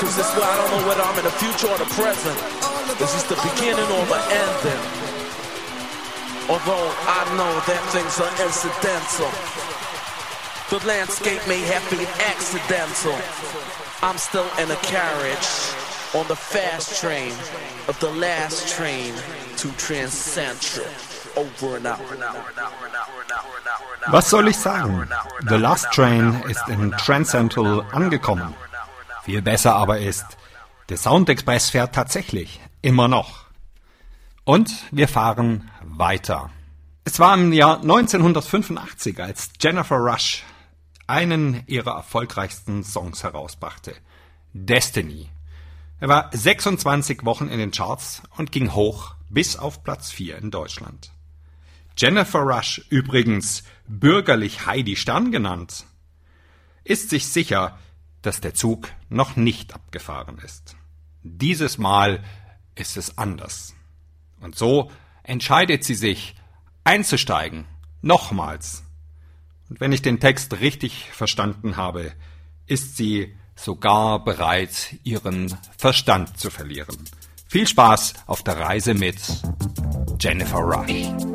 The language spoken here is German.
Cause this way I don't know whether I'm in the future or the present. Is this the beginning or the ending? Although I know that things are incidental. The landscape may have been accidental. I'm still in a carriage on the fast train of the last train to Transcentral. Over and out. Was soll ich sagen? The Last Train ist in Transcentral angekommen. Viel besser aber ist, der Soundexpress fährt tatsächlich immer noch. Und wir fahren weiter. Es war im Jahr 1985, als Jennifer Rush einen ihrer erfolgreichsten Songs herausbrachte. Destiny. Er war 26 Wochen in den Charts und ging hoch bis auf Platz 4 in Deutschland. Jennifer Rush, übrigens bürgerlich Heidi Stern genannt, ist sich sicher, dass der Zug noch nicht abgefahren ist. Dieses Mal ist es anders. Und so entscheidet sie sich, einzusteigen, nochmals. Und wenn ich den Text richtig verstanden habe, ist sie sogar bereit, ihren Verstand zu verlieren. Viel Spaß auf der Reise mit Jennifer Rush.